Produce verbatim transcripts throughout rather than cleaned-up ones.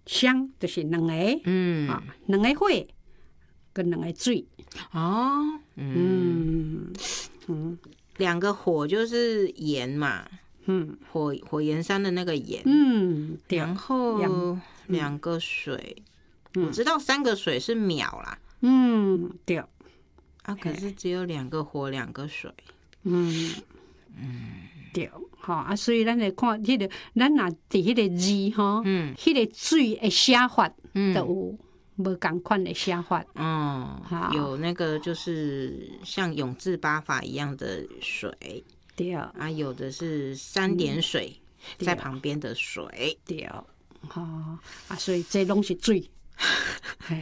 香就是两个， 嗯啊，两个火跟两个水。 哦，嗯嗯嗯两个火就是盐嘛， 嗯火火焰山的那个盐， 嗯，对， 然后两个水，我知道三个水是秒啦， 嗯对， 啊，可是只有两个火，两个水， 嗯嗯对，吼啊，所以咱来看迄个，咱若伫迄个字吼， 嗯， 迄个水的写法， 嗯都有无共款的写法。 哦好， 有那个就是像永字八法一样的水， 对啊，有的是三点水在旁边的水， 对，吼啊，所以这拢是水。嘿，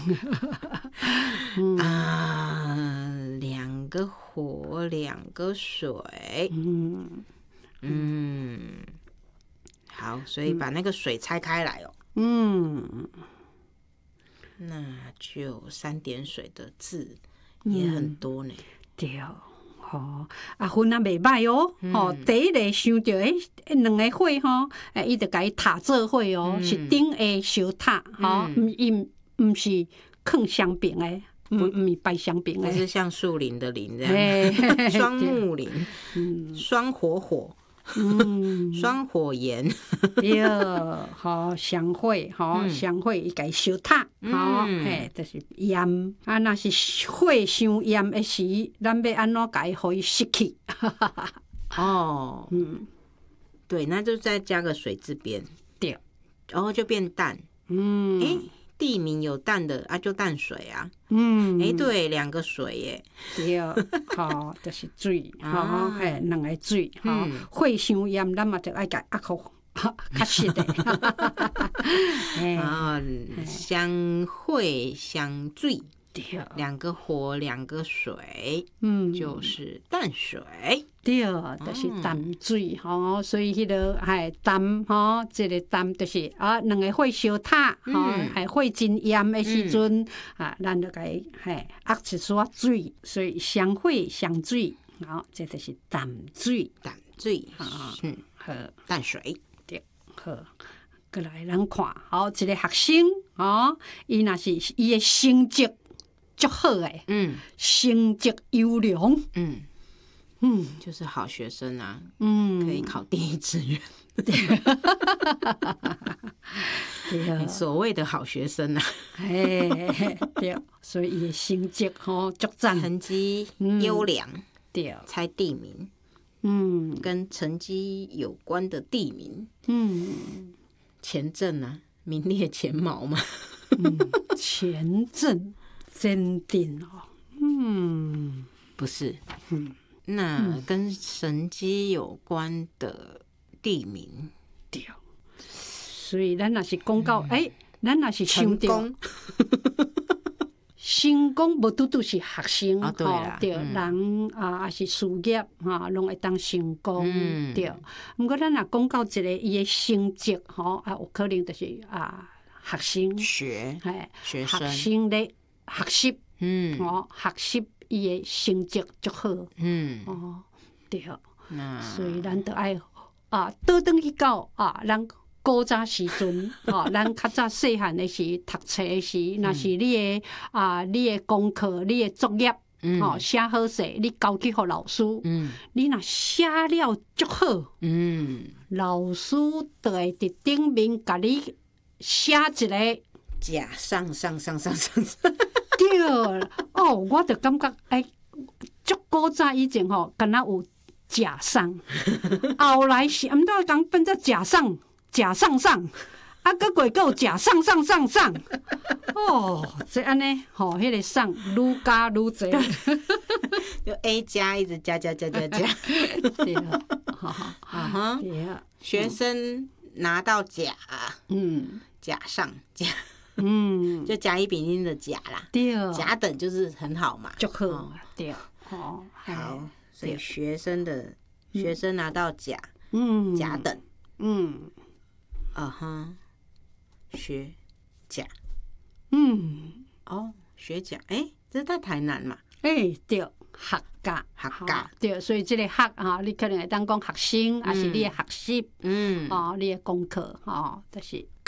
啊，两个火，两个水， 嗯嗯，好，所以把那个水拆开来哦， 嗯， 那就三点水的字也很多呢。 对。吼，啊，分啊袂歹哦。吼、第一个想着诶，两个火吼，诶，伊就甲伊塔做伙哦，是顶下烧塔，吼、毋伊毋是放香饼诶，毋毋是摆香饼诶， 不是像树林的林这样， 嘿双木林，双火火， 嗯， 双火焰， 对，吼香火，吼香火伊甲伊烧塔，吼，嘿，就是盐。啊，若是火伤盐诶时，咱要安怎甲伊互伊熄去？ 哦， 嗯， 对，那就再加个水字边， 对， 然后就变淡。 嗯， 哎，地名有淡的啊，就淡水啊。 嗯， 哎，对，两个水耶。 对，吼，就是水，吼，嘿，两个水，吼，火伤盐，咱嘛就爱甲压好，较实的。 啊，香火香水， 对， 两个火，两个水， 嗯， 就是淡水。 对，就是淡水吼，所以迄个系淡吼，即个淡就是啊，两个火烧塔吼，系火真盐的时阵啊，咱就甲伊系压一撮水，所以香火香水，吼，这就是淡水， 淡水，嗯， 好， 淡水， 对，好。过来，咱看，吼，一个学生，吼，伊若是伊的成绩足好诶， 嗯， 成绩优良， 嗯。 嗯， 就是好学生啊， 嗯， 可以考第一志愿。 对， 所谓的好学生啊， 嘿，对，所以伊的成绩吼足赞， 成绩优良， 对， 猜地名， 嗯， 跟成绩有关的地名， 嗯， 前阵啊，名列前茅嘛， 嗯，前阵坚定哦，嗯， 不是， 嗯。 那跟神机有关的地名， 对，所以咱若是讲到，哎、欸，咱若是想到成功，无拄拄是学生， 哦、对啦， 对， 嗯、 人啊，也是事业哈，拢会当成功， 嗯、 对。毋过咱若讲到一个伊的成绩，吼啊，有可能就是啊，学生学， 哎， 学生学生咧学习， 嗯， 哦，学习。伊的成绩足好， 嗯， 哦，对， 那所以咱都爱啊，倒转去到啊，咱古早时阵，哦，咱较早细汉的时读册的时，若是你的啊，你的功课、你的作业，哦，写好势，你交去互老师，嗯，你若写了足好，嗯，老师就会伫顶面甲你写一个甲上上上上上上。 对，哦，我就感觉哎，足古早以前吼，敢若有假上，后来是毋多讲变做假上假上上，啊，搁过有假上上上上，哦，这安尼吼，迄个上愈加愈侪， 就 A 加一直加加加加加， 对啊，啊哈， 对啊， 学生拿到甲，嗯，甲上甲。嗯，就甲乙丙丁的甲啦， 对， 甲等就是很好嘛， 就好，哦、对，哦， 好，所以学生的学生拿到甲， 嗯， 甲等， 嗯， 啊哈，学甲， 嗯， 哦，学甲，哎、欸，这在台南嘛， 哎、欸，对，学甲， 学甲， 对，所以这个学啊，你可能会当讲学生，还、嗯、是你的学习，嗯，哦，你的功课，哦，就是。